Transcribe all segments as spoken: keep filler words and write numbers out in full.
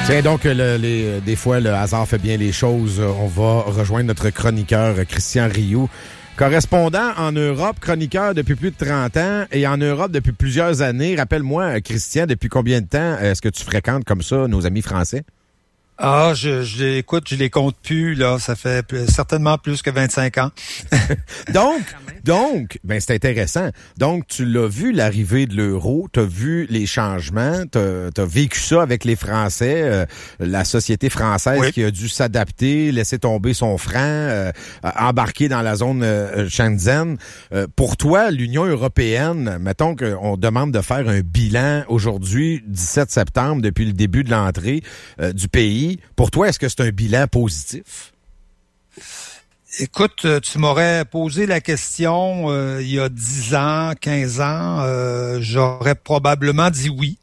Tiens, donc, le, les, des fois, le hasard fait bien les choses. On va rejoindre notre chroniqueur Christian Rioux, correspondant en Europe, chroniqueur depuis plus de trente ans et en Europe depuis plusieurs années. Rappelle-moi, Christian, depuis combien de temps est-ce que tu fréquentes comme ça nos amis français? Ah, je, je les écoute, je les compte plus, là. Ça fait plus, certainement plus que vingt-cinq ans. donc, donc, ben, c'est intéressant. Donc, tu l'as vu, l'arrivée de l'euro, t'as vu les changements, t'as, t'as vécu ça avec les Français, euh, la société française oui. qui a dû s'adapter, laisser tomber son franc, euh, embarquer dans la zone euh, Schengen. Euh, pour toi, l'Union européenne, mettons qu'on demande de faire un bilan aujourd'hui, dix-sept septembre, depuis le début de l'entrée euh, du pays. Pour toi, est-ce que c'est un bilan positif? Écoute, tu m'aurais posé la question euh, il y a dix ans, quinze ans, euh, j'aurais probablement dit oui.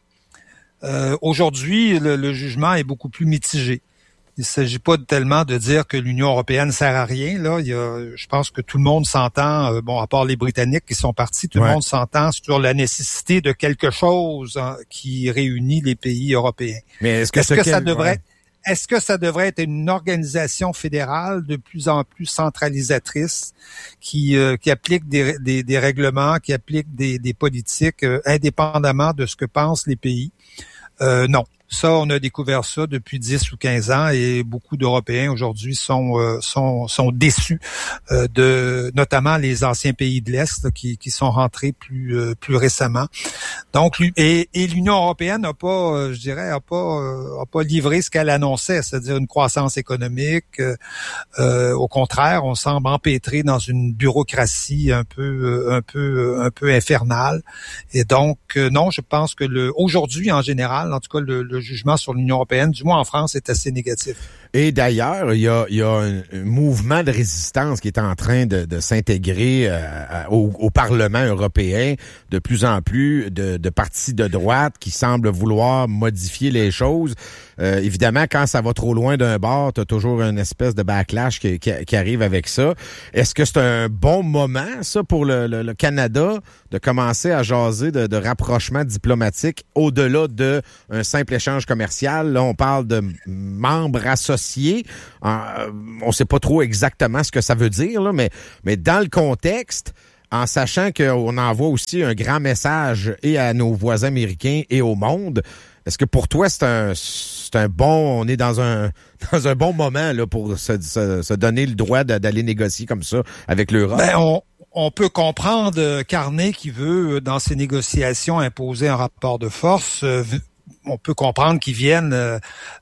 Euh, aujourd'hui, le, le jugement est beaucoup plus mitigé. Il ne s'agit pas tellement de dire que l'Union européenne sert à rien. Là, il y a, je pense que tout le monde s'entend, euh, bon, à part les Britanniques qui sont partis, tout ouais. le monde s'entend sur la nécessité de quelque chose hein, qui réunit les pays européens. Mais est-ce que, est-ce que ça devrait... Ouais. Est-ce que ça devrait être une organisation fédérale de plus en plus centralisatrice qui euh, qui applique des, des, des règlements, qui applique des, des politiques euh, indépendamment de ce que pensent les pays? Euh, non. Ça, on a découvert ça depuis dix ou quinze ans et beaucoup d'Européens aujourd'hui sont euh, sont sont déçus euh, de notamment les anciens pays de l'Est là, qui qui sont rentrés plus euh, plus récemment. Donc et, et l'Union européenne n'a pas euh, je dirais a pas euh, a pas livré ce qu'elle annonçait, c'est-à-dire une croissance économique. Euh, euh, au contraire, on semble empêtré dans une bureaucratie un peu euh, un peu un peu infernale. Et donc euh, non, je pense que le aujourd'hui en général, en tout cas le, le jugement sur l'Union européenne, du moins en France, est assez négatif. Et d'ailleurs, il y a, il y a un, un mouvement de résistance qui est en train de, de s'intégrer euh, au, au Parlement européen, de plus en plus de, de partis de droite qui semblent vouloir modifier les choses. Euh, évidemment, quand ça va trop loin d'un bord, tu as toujours une espèce de backlash qui, qui, qui arrive avec ça. Est-ce que c'est un bon moment, ça, pour le, le, le Canada, de commencer à jaser de, de rapprochement diplomatique au-delà de un simple échange commercial? Là, on parle de membres associés. Euh, on sait pas trop exactement ce que ça veut dire, là, mais, mais dans le contexte, en sachant qu'on envoie aussi un grand message et à nos voisins américains et au monde, est-ce que pour toi, c'est un c'est un bon, on est dans un dans un bon moment là pour se, se, se donner le droit de, d'aller négocier comme ça avec l'Europe? Ben on on peut comprendre Carney qui veut dans ses négociations imposer un rapport de force. Euh, on peut comprendre qu'ils viennent euh,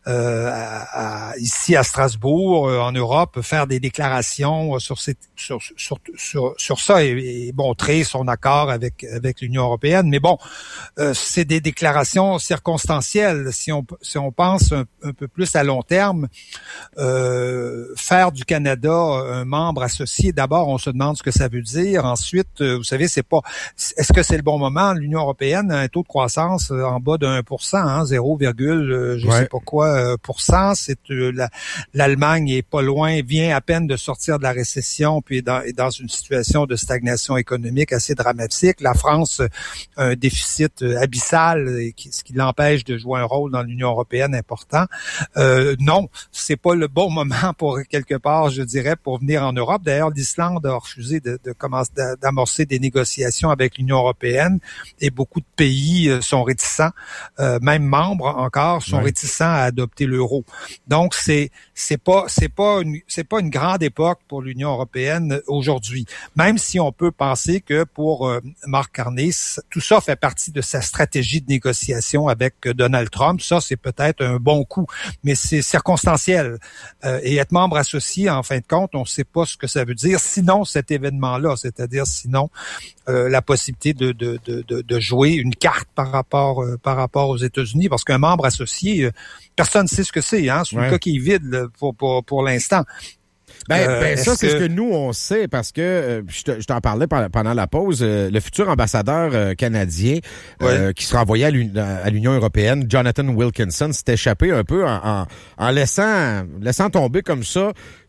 à, à, ici à Strasbourg, euh, en Europe, faire des déclarations sur ces, sur, sur, sur, sur ça et, et montrer son accord avec, avec l'Union européenne. Mais bon, euh, c'est des déclarations circonstancielles. Si on, si on pense un, un peu plus à long terme, euh, faire du Canada un membre associé, d'abord, on se demande ce que ça veut dire. Ensuite, vous savez, c'est pas... Est-ce que c'est le bon moment? L'Union européenne a un taux de croissance en bas de un pour cent. Hein, zéro, je ouais. sais pas quoi euh, pour cent. C'est euh, la, l'Allemagne est pas loin, vient à peine de sortir de la récession, puis est dans, est dans une situation de stagnation économique assez dramatique. La France a un déficit euh, abyssal, et qui, ce qui l'empêche de jouer un rôle dans l'Union européenne important. Euh, non, c'est pas le bon moment pour quelque part, je dirais, pour venir en Europe. D'ailleurs, l'Islande a refusé de, de commencer d'amorcer des négociations avec l'Union européenne, et beaucoup de pays euh, sont réticents. Euh, même membres encore sont ouais. réticents à adopter l'euro. Donc c'est c'est pas c'est pas une c'est pas une grande époque pour l'Union européenne aujourd'hui. Même si on peut penser que pour euh, Mark Carney, tout ça fait partie de sa stratégie de négociation avec euh, Donald Trump. Ça c'est peut-être un bon coup, mais c'est circonstanciel. Euh, et être membre associé, en fin de compte, on ne sait pas ce que ça veut dire. Sinon cet événement-là, c'est-à-dire sinon euh, la possibilité de de de de, de jouer une carte par rapport euh, par rapport aux États-Unis, parce qu'un membre associé, euh, personne ne sait ce que c'est, hein. C'est ouais. une coquille vide là, pour, pour, pour l'instant. Ben, euh, ben ça, c'est que... ce que nous, on sait, parce que, euh, je, te, je t'en parlais pendant la pause, euh, le futur ambassadeur euh, canadien euh, ouais. qui sera envoyé à, l'Union, à l'Union européenne, Jonathan Wilkinson, s'est échappé un peu en, en, en laissant, laissant tomber comme ça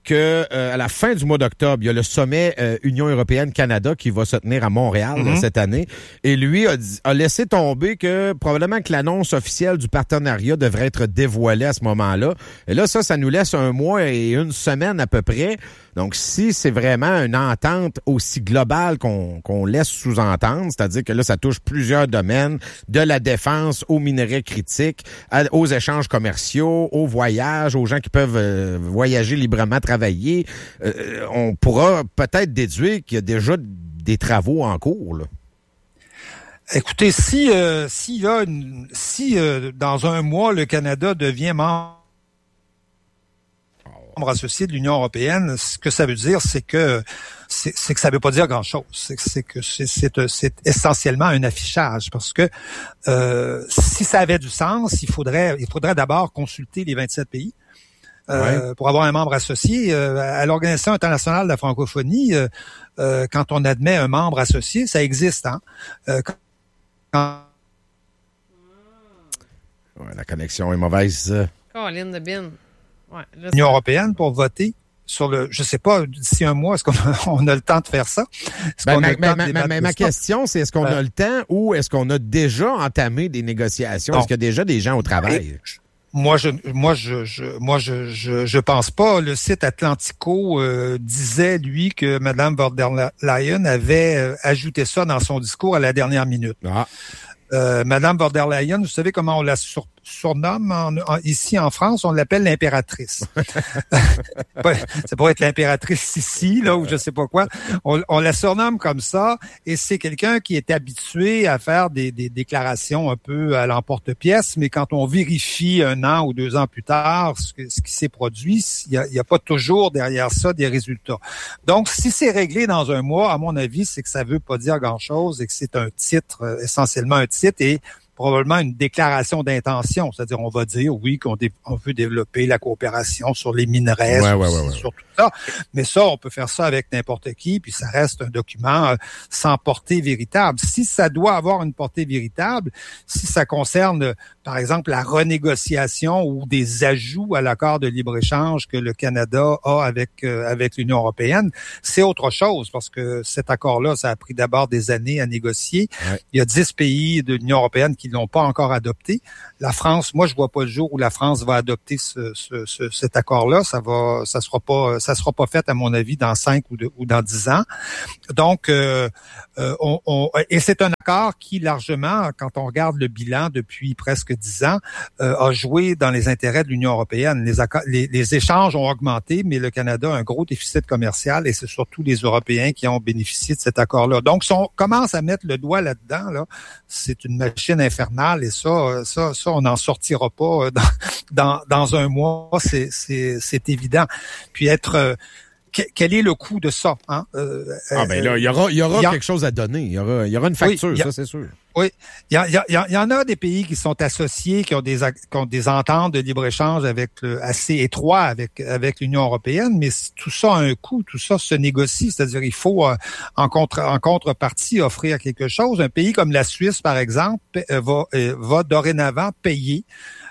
que euh, à la fin du mois d'octobre, il y a le sommet euh, Union européenne-Canada qui va se tenir à Montréal mm-hmm. là, cette année. Et lui a, dit, a laissé tomber que probablement que l'annonce officielle du partenariat devrait être dévoilée à ce moment-là. Et là, ça, ça nous laisse un mois et une semaine à peu près. Donc, si c'est vraiment une entente aussi globale qu'on, qu'on laisse sous-entendre, c'est-à-dire que là, ça touche plusieurs domaines, de la défense aux minerais critiques, à, aux échanges commerciaux, aux voyages, aux gens qui peuvent euh, voyager librement, travailler, euh, on pourra peut-être déduire qu'il y a déjà des travaux en cours, là. Écoutez, si euh, s'il y a une, si euh, dans un mois le Canada devient membre associé de l'Union européenne, ce que ça veut dire, c'est que c'est, c'est que ça veut pas dire grand-chose. C'est, c'est que c'est, c'est, c'est essentiellement un affichage, parce que euh, si ça avait du sens, il faudrait il faudrait d'abord consulter les vingt-sept pays. Euh, ouais. Pour avoir un membre associé euh, à l'Organisation internationale de la francophonie, euh, euh, quand on admet un membre associé, ça existe, hein. Euh, quand... Ouais, la connexion est mauvaise. Colin de Bin. Ouais, l'Union européenne pour voter sur le, je sais pas, d'ici un mois, est-ce qu'on a, on a le temps de faire ça? Ben, ma, ma, ma, ma, ma question, c'est est-ce qu'on euh, a le temps ou est-ce qu'on a déjà entamé des négociations? Non. Est-ce qu'il y a déjà des gens au travail? Et, moi, je, moi, je, je, moi, je, je, je pense pas. Le site Atlantico euh, disait, lui, que Mme von der Leyen avait euh, ajouté ça dans son discours à la dernière minute. Ah. Euh, Mme von der Leyen, vous savez comment on la sur, surnomme en, en, ici en France? On l'appelle l'impératrice. Ça pourrait être l'impératrice ici, là, ou je sais pas quoi. On, on la surnomme comme ça, et c'est quelqu'un qui est habitué à faire des, des déclarations un peu à l'emporte-pièce, mais quand on vérifie un an ou deux ans plus tard ce, que, ce qui s'est produit, il y a, il y a pas toujours derrière ça des résultats. Donc, si c'est réglé dans un mois, à mon avis, c'est que ça veut pas dire grand-chose et que c'est un titre, euh, essentiellement un titre, et probablement une déclaration d'intention, c'est-à-dire on va dire oui qu'on dé- on veut développer la coopération sur les minerais, ouais, sur, ouais, ouais, ouais. sur tout ça. Mais ça, on peut faire ça avec n'importe qui, puis ça reste un document euh, sans portée véritable. Si ça doit avoir une portée véritable, si ça concerne, euh, par exemple, la renégociation ou des ajouts à l'accord de libre-échange que le Canada a avec euh, avec l'Union européenne, c'est autre chose, parce que cet accord-là, ça a pris d'abord des années à négocier. Ouais. Il y a dix pays de l'Union européenne qui l'ont pas encore adopté. La France, moi, je vois pas le jour où la France va adopter ce, ce, ce, cet accord-là. Ça va, ça sera pas, ça sera pas fait, à mon avis, dans cinq ou, de, ou dans dix ans. Donc, euh, euh, on, on, et c'est un accord qui, largement, quand on regarde le bilan depuis presque dix ans, euh, a joué dans les intérêts de l'Union européenne. Les, accords, les, les échanges ont augmenté, mais le Canada a un gros déficit commercial, et c'est surtout les Européens qui ont bénéficié de cet accord-là. Donc, si on commence à mettre le doigt là-dedans, là, c'est une machine infernale, et ça, ça, ça, on n'en sortira pas dans, dans, dans un mois, c'est, c'est, c'est évident. Puis être, euh, quel est le coût de ça, hein? Euh, ah ben là, il y aura, il y aura y a, quelque chose à donner. Il y aura, il y aura une facture, oui, a, ça c'est sûr. Oui, il y, a, il, y a, il y en a des pays qui sont associés, qui ont des, qui ont des ententes de libre-échange avec le, assez étroits avec avec l'Union européenne, mais tout ça a un coût, tout ça se négocie, c'est-à-dire il faut euh, en, contre, en contrepartie offrir quelque chose. Un pays comme la Suisse, par exemple, va, va dorénavant payer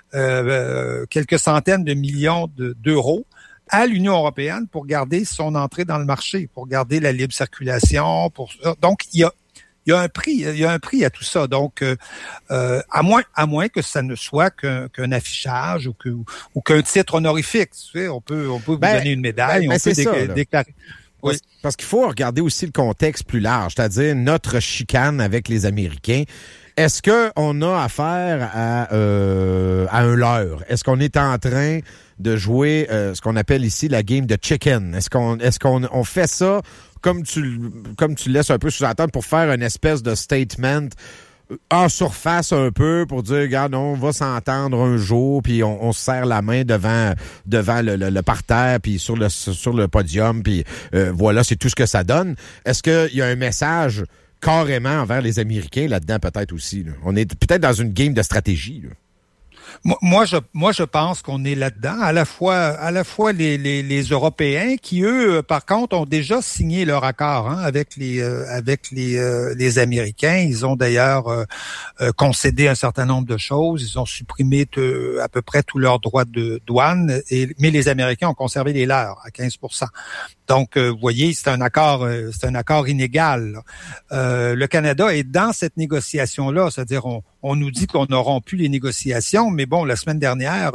euh, quelques centaines de millions de, d'euros à l'Union européenne pour garder son entrée dans le marché, pour garder la libre circulation, pour donc il y a il y a un prix, il y a un prix à tout ça. Donc euh, à moins à moins que ça ne soit qu'un, qu'un affichage ou que ou qu'un titre honorifique, tu sais, on peut on peut ben, vous donner une médaille, ben, on peut ça, dé- déclarer. Oui. Parce qu'il faut regarder aussi le contexte plus large, c'est-à-dire notre chicane avec les Américains. Est-ce que on a affaire à euh, à un leurre? Est-ce qu'on est en train de jouer euh, ce qu'on appelle ici la game de chicken? Est-ce qu'on est-ce qu'on on fait ça comme tu comme tu laisses un peu sous-entendre pour faire une espèce de statement en surface un peu pour dire regarde, on va s'entendre un jour, puis on, on se serre la main devant devant le, le, le parterre, puis sur le sur le podium, puis euh, voilà, c'est tout ce que ça donne. Est-ce qu'il y a un message carrément envers les Américains là-dedans, peut-être aussi, là? On est peut-être dans une game de stratégie, là. Moi, moi, je, moi, je pense qu'on est là-dedans. À la fois, à la fois les, les, les Européens qui, eux, par contre, ont déjà signé leur accord hein, avec les, euh, avec les, euh, les Américains. Ils ont d'ailleurs euh, euh, concédé un certain nombre de choses. Ils ont supprimé te, à peu près tous leurs droits de douane. Et, mais les Américains ont conservé les leurs à quinze pour cent. Donc, euh, vous voyez, c'est un accord, euh, c'est un accord inégal. Euh, le Canada est dans cette négociation-là, c'est-à-dire on, on nous dit qu'on a rompu les négociations, mais bon, la semaine dernière,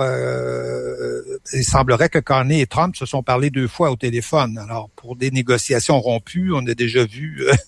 euh, il semblerait que Carney et Trump se sont parlé deux fois au téléphone. Alors, pour des négociations rompues, on a déjà vu, euh,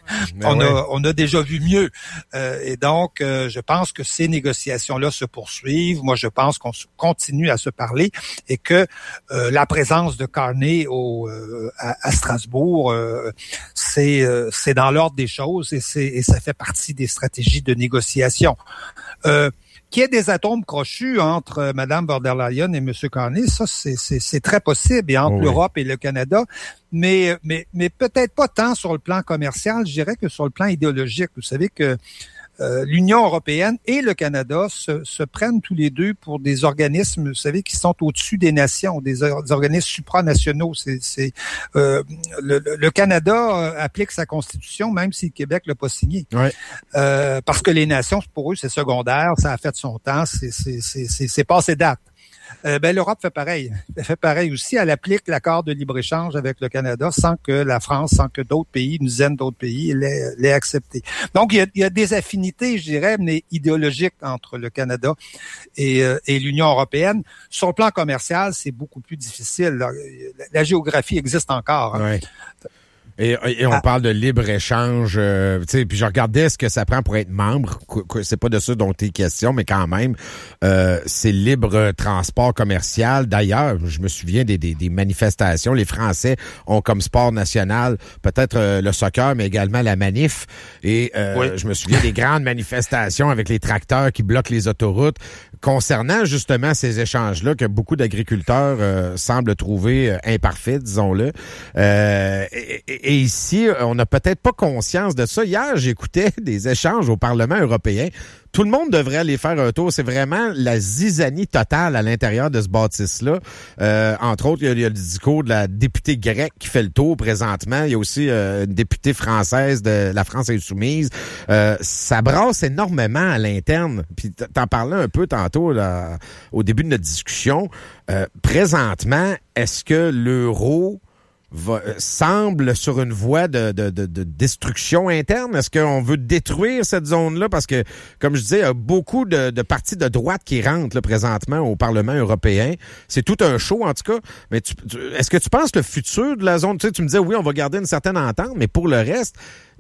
on ouais. a, on a déjà vu mieux. Euh, et donc, euh, je pense que ces négociations-là se poursuivent. Moi, je pense qu'on continue à se parler et que euh, la présence de Carney au euh, À, à Strasbourg, euh, c'est euh, c'est dans l'ordre des choses et c'est et ça fait partie des stratégies de négociation. Euh, qu'il y ait des atomes crochus entre euh, Mme von der Leyen et M. Carney, ça c'est c'est c'est très possible et entre oui. l'Europe et le Canada, mais mais mais peut-être pas tant sur le plan commercial, je dirais que sur le plan idéologique. Vous savez que Euh, l'Union européenne et le Canada se, se prennent tous les deux pour des organismes, vous savez, qui sont au-dessus des nations, des, des organismes supranationaux. C'est, c'est euh, le, le Canada applique sa constitution, même si le Québec l'a pas signé. Ouais. Euh, parce que les nations, pour eux, c'est secondaire, ça a fait son temps, c'est, c'est, c'est, c'est, c'est passé date. Euh, ben l'Europe fait pareil. Elle fait pareil aussi. Elle applique l'accord de libre-échange avec le Canada sans que la France, sans que d'autres pays, une dizaine d'autres pays l'aient, l'aient accepté. Donc, il y, a, il y a des affinités, je dirais, mais idéologiques entre le Canada et, euh, et l'Union européenne. Sur le plan commercial, c'est beaucoup plus difficile. La, la géographie existe encore. Hein. Ouais. Et, et on ah. parle de libre-échange, euh, tu sais, puis je regardais ce que ça prend pour être membre. C'est pas de ça dont il est question, mais quand même, euh, c'est libre transport commercial. D'ailleurs, je me souviens des, des, des manifestations. Les Français ont comme sport national peut-être euh, le soccer, mais également la manif. Et euh, oui. je me souviens des grandes manifestations avec les tracteurs qui bloquent les autoroutes concernant justement ces échanges-là que beaucoup d'agriculteurs euh, semblent trouver euh, imparfaits, disons-le. Euh, et, et, Et ici, on n'a peut-être pas conscience de ça. Hier, j'écoutais des échanges au Parlement européen. Tout le monde devrait aller faire un tour. C'est vraiment la zizanie totale à l'intérieur de ce bâtisse-là. Euh, entre autres, il y, a, il y a le discours de la députée grecque qui fait le tour présentement. Il y a aussi euh, une députée française de La France insoumise. Euh, ça brasse énormément à l'interne. Puis t'en parlais un peu tantôt là, au début de notre discussion. Euh, présentement, est-ce que l'euro Va, semble sur une voie de, de, de, de destruction interne? Est-ce qu'on veut détruire cette zone-là? Parce que, comme je disais, il y a beaucoup de, de partis de droite qui rentrent là, présentement au Parlement européen. C'est tout un show, en tout cas. Mais tu, tu, est-ce que tu penses le futur de la zone? Tu sais, tu me disais, oui, on va garder une certaine entente, mais pour le reste,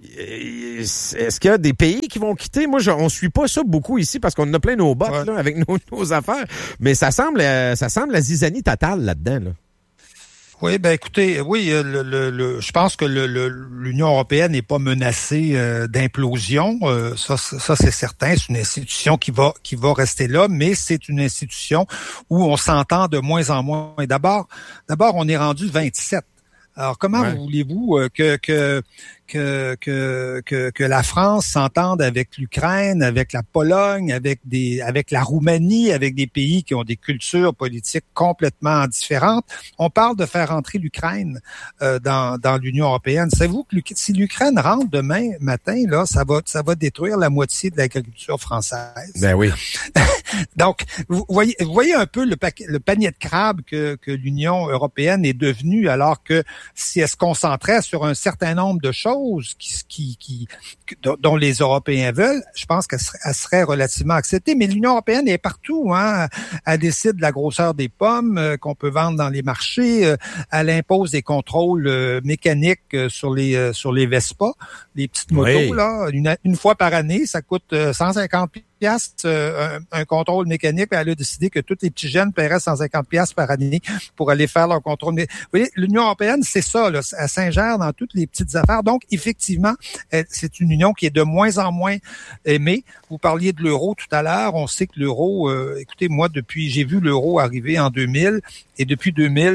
est-ce qu'il y a des pays qui vont quitter? Moi, je, on suit pas ça beaucoup ici parce qu'on a plein nos bottes ouais. là, avec nos, nos affaires. Mais ça semble, ça semble la zizanie totale là-dedans, là. Oui, ben écoutez, oui, le, le, le, je pense que le, le, l'Union européenne n'est pas menacée euh, d'implosion. Euh, ça, ça c'est certain. C'est une institution qui va qui va rester là, mais c'est une institution où on s'entend de moins en moins. Et d'abord, d'abord, on est rendu vingt-sept. Alors, comment ouais. voulez-vous euh, que que que que que que la France s'entende avec l'Ukraine, avec la Pologne, avec des avec la Roumanie, avec des pays qui ont des cultures politiques complètement différentes? On parle de faire entrer l'Ukraine euh, dans dans l'Union européenne. Savez-vous que si l'Ukraine rentre demain matin, là, ça va ça va détruire la moitié de l'agriculture française. Ben oui. Donc, vous voyez vous voyez un peu le, pa- le panier de crabes que que l'Union européenne est devenue, alors que si elle se concentrait sur un certain nombre de choses Qui, qui, qui, dont les Européens veulent, je pense qu'elle serait, elle serait relativement acceptée. Mais l'Union européenne est partout. Hein. Elle décide de la grosseur des pommes euh, qu'on peut vendre dans les marchés. Euh, elle impose des contrôles euh, mécaniques euh, sur les euh, sur les Vespa, les petites motos. Oui. Là, une, une fois par année, ça coûte euh, cent cinquante piastres euh, un, un contrôle mécanique. Elle a décidé que tous les petits jeunes paieraient cent cinquante piastres par année pour aller faire leur contrôle. Mais, vous voyez, l'Union européenne, c'est ça. Là, elle s'ingère dans toutes les petites affaires. Donc, effectivement, c'est une union qui est de moins en moins aimée. Vous parliez de l'euro tout à l'heure. On sait que l'euro, euh, écoutez, moi, depuis, j'ai vu l'euro arriver en deux mille et depuis deux mille,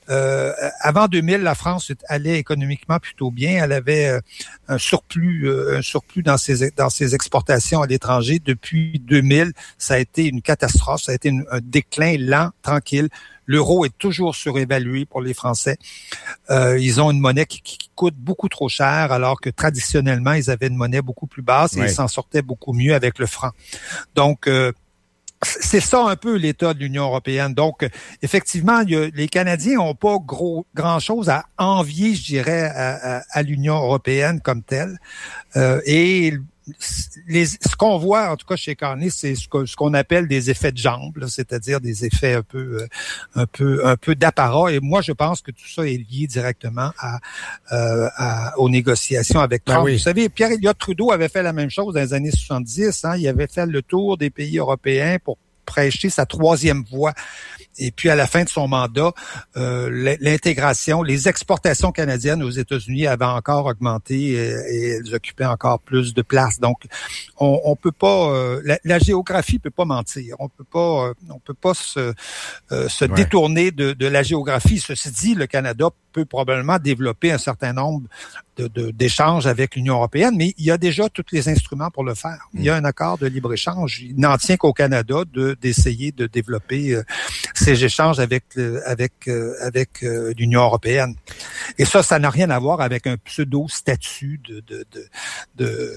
Euh, avant deux mille, la France allait économiquement plutôt bien. Elle avait euh, un surplus, euh, un surplus dans ses dans ses exportations à l'étranger. Depuis deux mille, ça a été une catastrophe. Ça a été une, un déclin lent, tranquille. L'euro est toujours surévalué pour les Français. Euh, ils ont une monnaie qui, qui coûte beaucoup trop cher, alors que traditionnellement, ils avaient une monnaie beaucoup plus basse et ouais. ils s'en sortaient beaucoup mieux avec le franc. Donc, euh, c'est ça un peu l'état de l'Union européenne. Donc, effectivement, il y a, les Canadiens n'ont pas gros grand-chose à envier, je dirais, à, à, à l'Union européenne comme telle. Euh, et Les, ce qu'on voit, en tout cas chez Carney, c'est ce, que, ce qu'on appelle des effets de jambes, là, c'est-à-dire des effets un peu, euh, un peu, un peu d'apparat. Et moi, je pense que tout ça est lié directement à, euh, à aux négociations avec Trump. Ben oui. Vous savez, Pierre Elliott Trudeau avait fait la même chose dans les années soixante-dix. Hein, il avait fait le tour des pays européens pour prêcher sa troisième voie. Et puis, à la fin de son mandat, euh, l'intégration, les exportations canadiennes aux États-Unis avaient encore augmenté et, et elles occupaient encore plus de place. Donc, on, on peut pas, euh, la, la géographie peut pas mentir. On peut pas, euh, on peut pas se, euh, se ouais. détourner de, de la géographie. Ceci dit, le Canada peut probablement développer un certain nombre de, de, d'échanges avec l'Union européenne, mais il y a déjà tous les instruments pour le faire. Il y a un accord de libre-échange. Il n'en tient qu'au Canada de, d'essayer de développer euh, ces échanges avec le, avec euh, avec euh, l'Union européenne. Et ça, ça n'a rien à voir avec un pseudo-statut de de de, de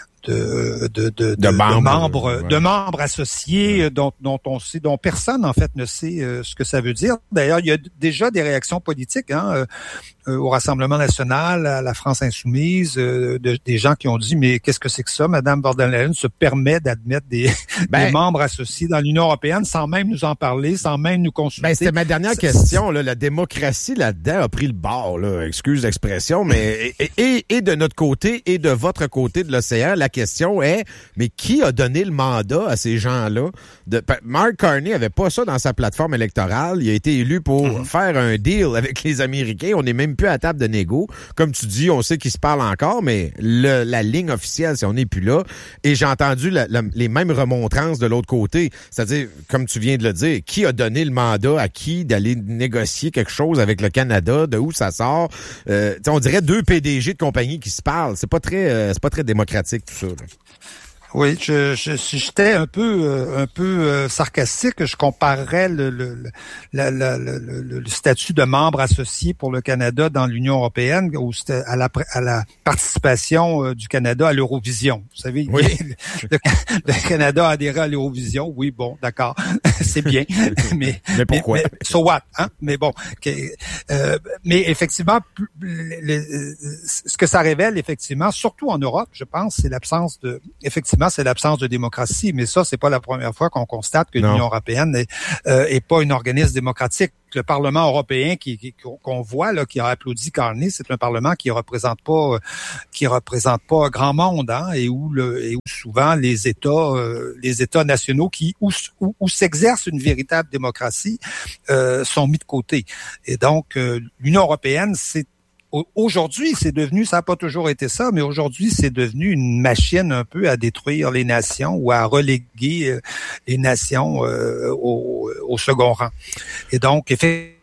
De, de, de, de, de membres, de membres, ouais. de membres associés ouais. dont, dont on sait, dont personne en fait ne sait euh, ce que ça veut dire. D'ailleurs, il y a d- déjà des réactions politiques hein, euh, euh, au Rassemblement national, à la France insoumise, euh, de, des gens qui ont dit mais qu'est-ce que c'est que ça, Madame von der Leyen se permet d'admettre des, ben, des membres associés dans l'Union européenne sans même nous en parler, sans même nous consulter. Ben, c'était ma dernière c'est, question. Là, la démocratie là-dedans a pris le bord. Là, excuse l'expression, mais et, et, et de notre côté et de votre côté de l'océan, la question est, mais qui a donné le mandat à ces gens-là? De, Mark Carney avait pas ça dans sa plateforme électorale. Il a été élu pour mm-hmm. faire un deal avec les Américains. On n'est même plus à table de négo. Comme tu dis, on sait qu'ils se parlent encore, mais le, la ligne officielle, c'est on n'est plus là. Et j'ai entendu la, la, les mêmes remontrances de l'autre côté. C'est-à-dire, comme tu viens de le dire, qui a donné le mandat à qui d'aller négocier quelque chose avec le Canada? De où ça sort? Euh, on dirait deux P D G de compagnie qui se parlent. C'est pas très, euh, c'est pas très démocratique tout ça. Là. Oui, je, je, si j'étais un peu, euh, un peu euh, sarcastique, je comparerais le, le, le, le, le, le, le statut de membre associé pour le Canada dans l'Union européenne ou à la, à la participation euh, du Canada à l'Eurovision. Vous savez, oui. le, le Canada a adhéré à l'Eurovision. Oui, bon, d'accord, c'est bien, mais mais pourquoi mais, mais, so what, hein? Mais bon, okay, euh, mais effectivement, le, le, ce que ça révèle effectivement, surtout en Europe, je pense, c'est l'absence de, effectivement. C'est l'absence de démocratie, mais ça, c'est pas la première fois qu'on constate que non. l'Union européenne n'est euh, est pas un organisme démocratique. Le Parlement européen qui, qui, qu'on voit là, qui a applaudi Carney, c'est un Parlement qui représente pas, qui représente pas grand monde, hein, et où le, et où souvent les États, euh, les États nationaux qui où, où, où s'exerce une véritable démocratie euh, sont mis de côté. Et donc, euh, l'Union européenne, c'est aujourd'hui, c'est devenu, ça n'a pas toujours été ça, mais aujourd'hui, c'est devenu une machine un peu à détruire les nations ou à reléguer euh, les nations euh, au, au second rang. Et donc, effectivement,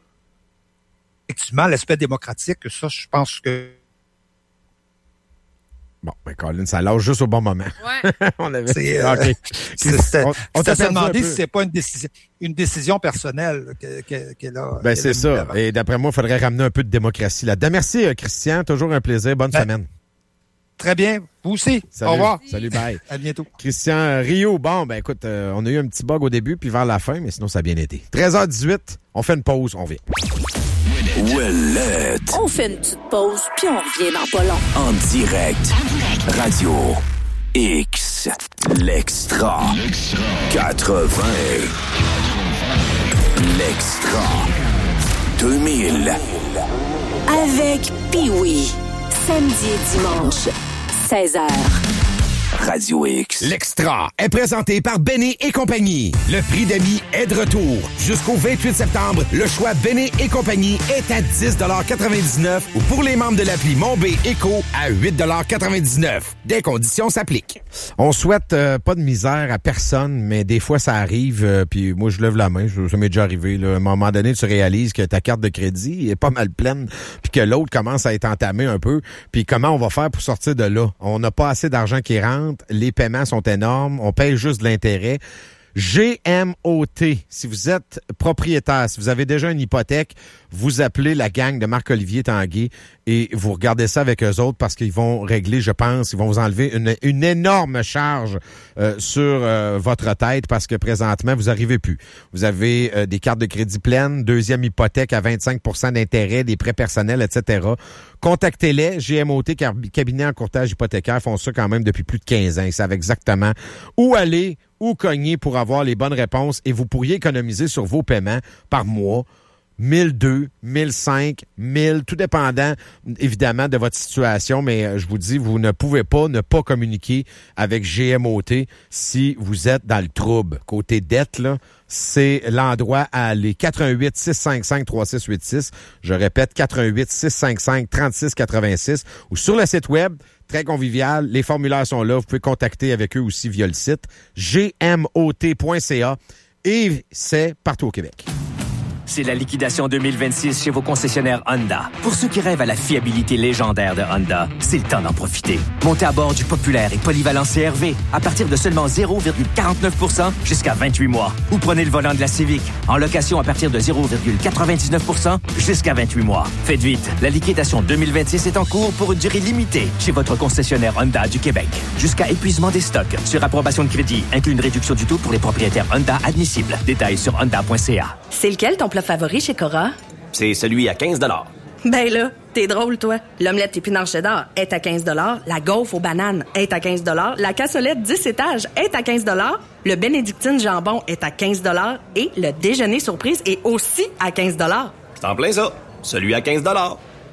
l'aspect démocratique, ça, je pense que bon, ben Colin, ça lâche juste au bon moment. Ouais. on avait. C'est, euh, okay. c'est, on, on t'a demandé si c'est pas une décision, une décision personnelle qu'elle, qu'elle a. Ben c'est ça. Avant. Et d'après moi, il faudrait ramener un peu de démocratie là-dedans. Merci, Christian. Toujours un plaisir. Bonne ben, semaine. Très bien. Vous aussi. Salut. Au revoir. Salut, bye. À bientôt. Christian Rio. Bon, ben écoute, euh, on a eu un petit bug au début puis vers la fin, mais sinon ça a bien été. treize heures dix-huit. On fait une pause. On vient. Ouellette. On fait une petite pause, puis on revient dans pas long. En direct. Radio X. L'Extra. L'Extra. quatre-vingts. L'Extra. deux mille. Avec Pee-Wee. Samedi et dimanche, seize heures. Radio X. L'extra est présenté par Benny et compagnie. Le prix d'amis est de retour. Jusqu'au vingt-huit septembre, le choix Benny et compagnie est à dix quatre-vingt-dix-neuf ou pour les membres de l'appli Mon B Éco à huit quatre-vingt-dix-neuf. Des conditions s'appliquent. On souhaite euh, pas de misère à personne, mais des fois ça arrive, euh, puis moi je lève la main, ça m'est déjà arrivé. Là. À un moment donné, tu réalises que ta carte de crédit est pas mal pleine, puis que l'autre commence à être entamé un peu, puis comment on va faire pour sortir de là? On n'a pas assez d'argent qui rentre, les paiements sont énormes, on paye juste de l'intérêt. G M O T, si vous êtes propriétaire, si vous avez déjà une hypothèque, vous appelez la gang de Marc-Olivier Tanguay et vous regardez ça avec eux autres parce qu'ils vont régler, je pense, ils vont vous enlever une, une énorme charge euh, sur euh, votre tête parce que présentement, vous n'arrivez plus. Vous avez euh, des cartes de crédit pleines, deuxième hypothèque à vingt-cinq pour cent d'intérêt, des prêts personnels, et cetera. Contactez-les. G M O T, cabinet en courtage hypothécaire, font ça quand même depuis plus de quinze ans. Ils savent exactement où aller, ou cogner pour avoir les bonnes réponses et vous pourriez économiser sur vos paiements par mois mille deux, mille cinq, mille, tout dépendant évidemment de votre situation, mais je vous dis, vous ne pouvez pas ne pas communiquer avec G M O T si vous êtes dans le trouble. Côté dette, là, c'est l'endroit à aller. quatre un huit, six cinq cinq, trois six huit six. Je répète, quatre un huit, six cinq cinq, trois six huit six ou sur le site web. Très convivial. Les formulaires sont là. Vous pouvez contacter avec eux aussi via le site g m o t point c a et c'est partout au Québec. C'est la liquidation deux mille vingt-six chez vos concessionnaires Honda. Pour ceux qui rêvent à la fiabilité légendaire de Honda, c'est le temps d'en profiter. Montez à bord du populaire et polyvalent C R V à partir de seulement zéro virgule quarante-neuf pour cent jusqu'à vingt-huit mois. Ou prenez le volant de la Civic en location à partir de zéro virgule quatre-vingt-dix-neuf pour cent jusqu'à vingt-huit mois. Faites vite, la liquidation deux mille vingt-six est en cours pour une durée limitée chez votre concessionnaire Honda du Québec. Jusqu'à épuisement des stocks. Sur approbation de crédit, inclut une réduction du taux pour les propriétaires Honda admissibles. Détails sur honda point c a. C'est lequel ton plat favori chez Cora? C'est celui à quinze dollars. Ben là, t'es drôle, toi. L'omelette épinarche cheddar est à quinze dollars. La gaufre aux bananes est à quinze dollars. La cassolette dix étages est à quinze dollars. Le bénédictine jambon est à quinze dollars. Et le déjeuner surprise est aussi à quinze dollars. C'est en plein ça. Celui à quinze dollars.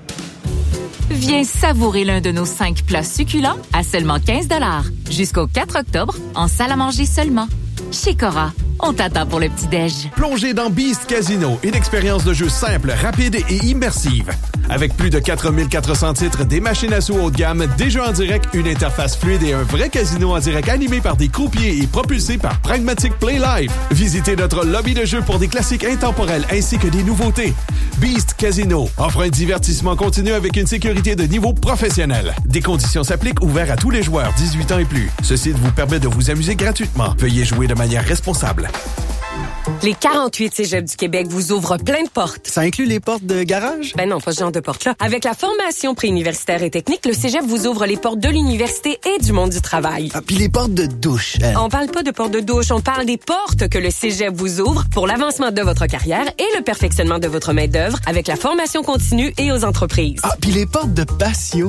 Viens savourer l'un de nos cinq plats succulents à seulement quinze dollars. Jusqu'au quatre octobre, en salle à manger seulement. Chez Cora, on t'attend pour le petit-déj. Plongez dans Beast Casino, une expérience de jeu simple, rapide et immersive. Avec plus de quatre mille quatre cents titres, des machines à sous haut de gamme, des jeux en direct, une interface fluide et un vrai casino en direct animé par des croupiers et propulsé par Pragmatic Play Live. Visitez notre lobby de jeu pour des classiques intemporels ainsi que des nouveautés. Beast Casino offre un divertissement continu avec une sécurité de niveau professionnel. Des conditions s'appliquent, ouverts à tous les joueurs dix-huit ans et plus. Ce site vous permet de vous amuser gratuitement. Veuillez jouer de manière responsable. Les quarante-huit cégeps du Québec vous ouvrent plein de portes. Ça inclut les portes de garage? Ben non, pas ce genre de portes-là. Avec la formation préuniversitaire et technique, le cégep vous ouvre les portes de l'université et du monde du travail. Ah, puis les portes de douche. Hein? On parle pas de portes de douche, on parle des portes que le cégep vous ouvre pour l'avancement de votre carrière et le perfectionnement de votre main-d'œuvre avec la formation continue et aux entreprises. Ah, puis les portes de patio.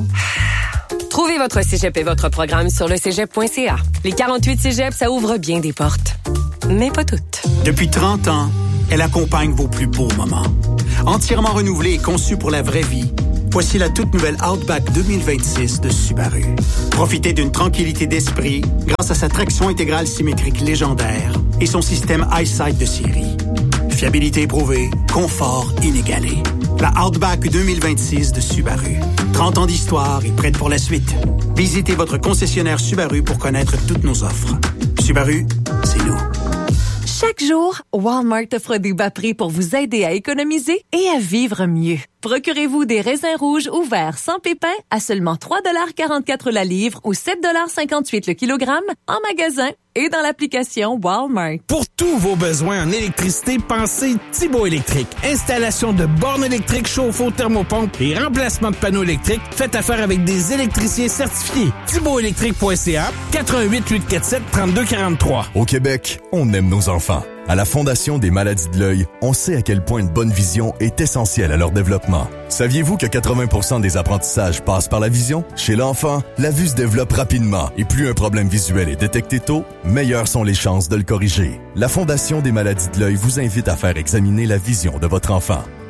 Trouvez votre cégep et votre programme sur le cégep point c a. Les quarante-huit cégeps, ça ouvre bien des portes. Mais pas toutes. Depuis trente ans, elle accompagne vos plus beaux moments. Entièrement renouvelée et conçue pour la vraie vie, voici la toute nouvelle Outback deux mille vingt-six de Subaru. Profitez d'une tranquillité d'esprit grâce à sa traction intégrale symétrique légendaire et son système EyeSight de série. Fiabilité éprouvée, confort inégalé. La Outback deux mille vingt-six de Subaru. trente ans d'histoire et prête pour la suite. Visitez votre concessionnaire Subaru pour connaître toutes nos offres. Subaru, c'est nous. Chaque jour, Walmart offre des bas prix pour vous aider à économiser et à vivre mieux. Procurez-vous des raisins rouges ou verts sans pépins à seulement trois dollars quarante-quatre la livre ou sept dollars cinquante-huit le kilogramme en magasin et dans l'application Walmart. Pour tous vos besoins en électricité, pensez Thibaut Électrique. Installation de bornes électriques, chauffe-eau, thermopompe et remplacement de panneaux électriques. Faites affaire avec des électriciens certifiés. thibaut électrique point c a, quatre un huit, huit quatre sept, trois deux quatre trois. Au Québec, on aime nos enfants. À la Fondation des maladies de l'œil, on sait à quel point une bonne vision est essentielle à leur développement. Saviez-vous que quatre-vingts pour cent des apprentissages passent par la vision? Chez l'enfant, la vue se développe rapidement et plus un problème visuel est détecté tôt, meilleures sont les chances de le corriger. La Fondation des maladies de l'œil vous invite à faire examiner la vision de votre enfant.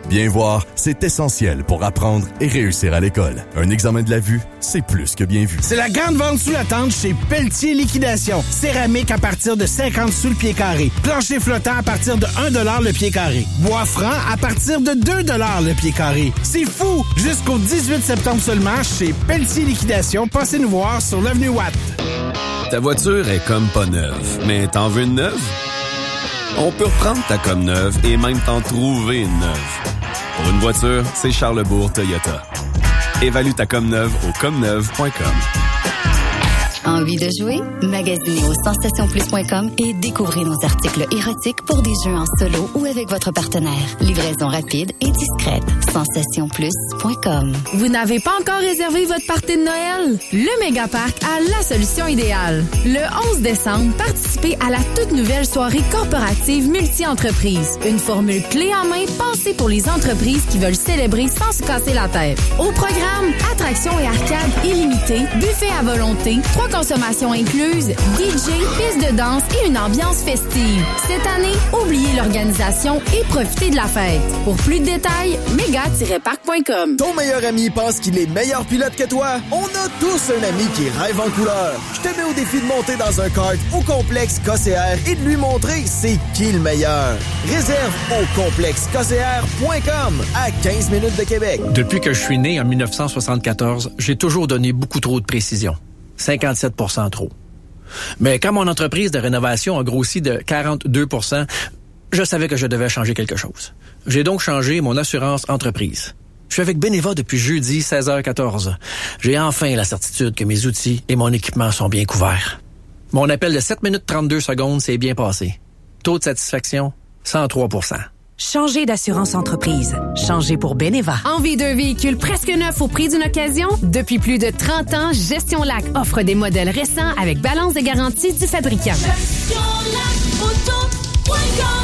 Bien voir, c'est essentiel pour apprendre et réussir à l'école. Un examen de la vue, c'est plus que bien vu. C'est la grande vente sous la tente chez Pelletier Liquidation. Céramique à partir de cinquante sous le pied carré. Plancher flottant à partir de un dollar le pied carré. Bois franc à partir de deux dollars le pied carré. C'est fou! Jusqu'au dix-huit septembre seulement chez Pelletier Liquidation. Passez nous voir sur l'avenue Watt. Ta voiture est comme pas neuve, mais t'en veux une neuve? On peut reprendre ta comme neuve et même t'en trouver une neuve. Pour une voiture, c'est Charlesbourg Toyota. Évalue ta comme neuve au comme neuve point com. Envie de jouer? Magasinez au sensation plus point com et découvrez nos articles érotiques pour des jeux en solo ou avec votre partenaire. Livraison rapide et discrète. sensation plus point com. Vous n'avez pas encore réservé votre party de Noël? Le Mégaparc a la solution idéale. Le onze décembre, participez à la toute nouvelle soirée corporative multi-entreprise. Une formule clé en main pensée pour les entreprises qui veulent célébrer sans se casser la tête. Au programme, attractions et arcades illimitées, buffet à volonté, trois consommation incluse, D J, piste de danse et une ambiance festive. Cette année, oubliez l'organisation et profitez de la fête. Pour plus de détails, méga tiret parc point com. Ton meilleur ami pense qu'il est meilleur pilote que toi? On a tous un ami qui rêve en couleur. Je te mets au défi de monter dans un kart au complexe K C R et de lui montrer c'est qui le meilleur. Réserve au complexe K C R point com à quinze minutes de Québec. Depuis que je suis né en dix-neuf cent soixante-quatorze, j'ai toujours donné beaucoup trop de précision. cinquante-sept pour cent trop. Mais quand mon entreprise de rénovation a grossi de quarante-deux pour cent, je savais que je devais changer quelque chose. J'ai donc changé mon assurance entreprise. Je suis avec Beneva depuis jeudi seize heures quatorze. J'ai enfin la certitude que mes outils et mon équipement sont bien couverts. Mon appel de sept minutes trente-deux secondes s'est bien passé. Taux de satisfaction, cent trois pour cent. Changez d'assurance entreprise. Changez pour Beneva. Envie d'un véhicule presque neuf au prix d'une occasion? Depuis plus de trente ans, Gestion Lac offre des modèles récents avec balance de garantie du fabricant. gestion lac auto point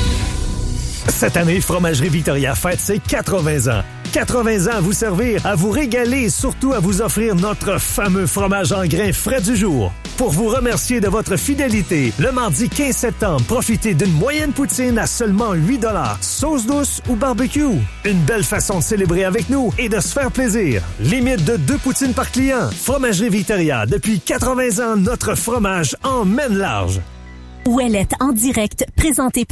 com. Cette année, Fromagerie Victoria fête ses quatre-vingts ans. quatre-vingts ans à vous servir, à vous régaler et surtout à vous offrir notre fameux fromage en grains frais du jour. Pour vous remercier de votre fidélité, le mardi quinze septembre, profitez d'une moyenne poutine à seulement huit dollars, sauce douce ou barbecue. Une belle façon de célébrer avec nous et de se faire plaisir. Limite de deux poutines par client. Fromagerie Victoria, depuis quatre-vingts ans, notre fromage emmène large. Ouellette en direct, présenté par